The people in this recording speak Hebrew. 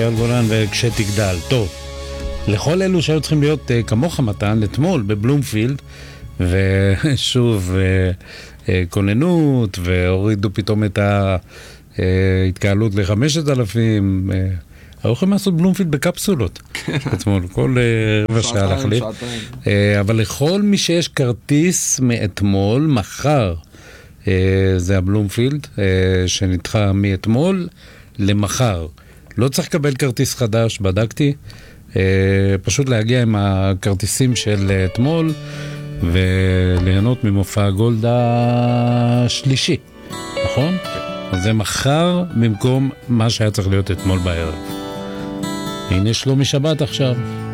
אייל גולן וכשתגדל. טוב, לכל אלו שהיו צריכים להיות כמוך מתן, אתמול בבלומפילד, ושוב כוננות, והורידו פתאום את ההתקהלות ל5,000, היו יכולים לעשות בלומפילד בקפסולות אתמול, כל רבע שעה להחליף. אבל לכל מי שיש כרטיס מאתמול, מחר, זה הבלומפילד שנדחה מאתמול למחר. לא צריך לקבל כרטיס חדש, בדקתי, פשוט להגיע עם הכרטיסים של אתמול וליהנות ממופע גולדה שלישי, נכון? אז זה מחר במקום מה שהיה צריך להיות אתמול בערב. הנה שלומי שבת עכשיו.